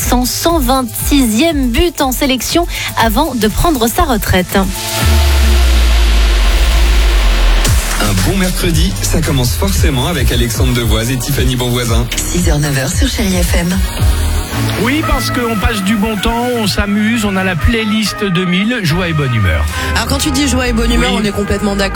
son 126e but en sélection avant de prendre sa retraite. Un bon mercredi, ça commence forcément avec Alexandre Devoise et Tiffany Bonvoisin. 6h-9h sur Chérie FM. Oui, parce qu'on passe du bon temps, on s'amuse, on a la playlist 2000, joie et bonne humeur. Alors quand tu dis joie et bonne humeur, Oui. on est complètement d'accord.